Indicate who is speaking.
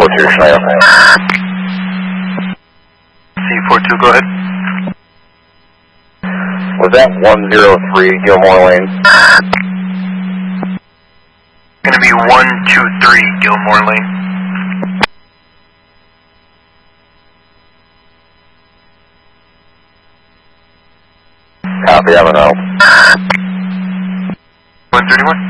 Speaker 1: C42, Schneider.
Speaker 2: C42, go ahead.
Speaker 1: Was that 103 Gilmore Lane?
Speaker 2: Going to be 123 Gilmore Lane.
Speaker 1: Copy, I don't know.
Speaker 2: 131?